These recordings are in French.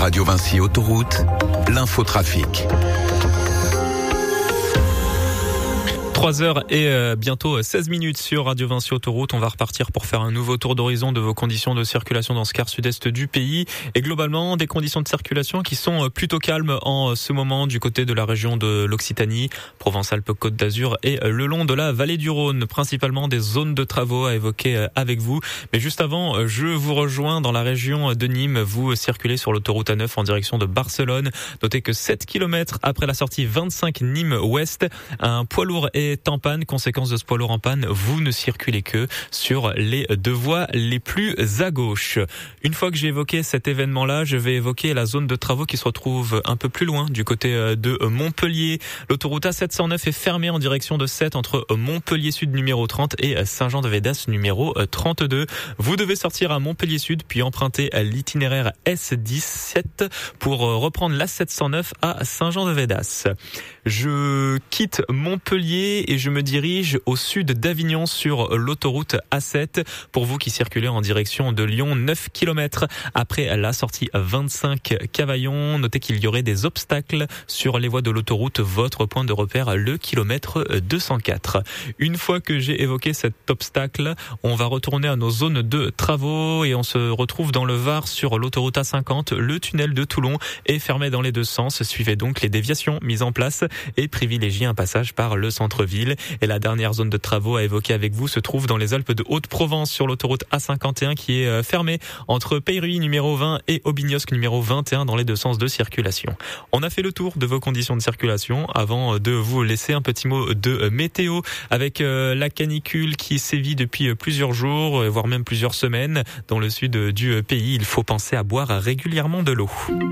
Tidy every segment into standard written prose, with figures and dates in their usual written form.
Radio Vinci Autoroute, l'infotrafic. 3h et bientôt 16 minutes sur Radio Vinci Autoroute. On va repartir pour faire un nouveau tour d'horizon de vos conditions de circulation dans ce quart sud-est du pays. Et globalement, des conditions de circulation qui sont plutôt calmes en ce moment du côté de la région de l'Occitanie, Provence-Alpes-Côte d'Azur et le long de la vallée du Rhône. Principalement des zones de travaux à évoquer avec vous. Mais juste avant, je vous rejoins dans la région de Nîmes. Vous circulez sur l'autoroute A9 en direction de Barcelone. Notez que 7 km après la sortie 25 Nîmes-Ouest, un poids lourd est en panne. Conséquence de ce poids lourd en panne, vous ne circulez que sur les deux voies les plus à gauche. Une fois que j'ai évoqué cet événement-là, je vais évoquer la zone de travaux qui se retrouve un peu plus loin, du côté de Montpellier. L'autoroute A709 est fermée en direction de Sète entre Montpellier Sud numéro 30 et Saint-Jean-de-Védas numéro 32. Vous devez sortir à Montpellier Sud puis emprunter l'itinéraire S17 pour reprendre l'A709 à Saint-Jean-de-Védas. Je quitte Montpellier et je me dirige au sud d'Avignon sur l'autoroute A7. Pour vous qui circulez en direction de Lyon, 9 km après la sortie 25 Cavaillon, notez qu'il y aurait des obstacles sur les voies de l'autoroute. Votre point de repère, le kilomètre 204. Une fois que j'ai évoqué cet obstacle, on va retourner à nos zones de travaux et on se retrouve dans le Var sur l'autoroute A50. Le tunnel de Toulon est fermé dans les deux sens. Suivez donc les déviations mises en place et privilégiez un passage par le centre-ville. Et la dernière zone de travaux à évoquer avec vous se trouve dans les Alpes de Haute-Provence sur l'autoroute A51 qui est fermée entre Peyruy numéro 20 et Aubignosc numéro 21 dans les deux sens de circulation. On a fait le tour de vos conditions de circulation. Avant de vous laisser un petit mot de météo avec la canicule qui sévit depuis plusieurs jours, voire même plusieurs semaines dans le sud du pays. Il faut penser à boire régulièrement de l'eau.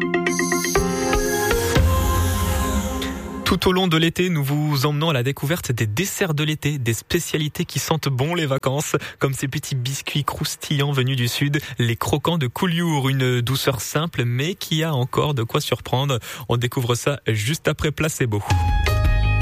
Tout au long de l'été, nous vous emmenons à la découverte des desserts de l'été, des spécialités qui sentent bon les vacances, comme ces petits biscuits croustillants venus du sud, les croquants de Collioure, une douceur simple mais qui a encore de quoi surprendre. On découvre ça juste après Placebo.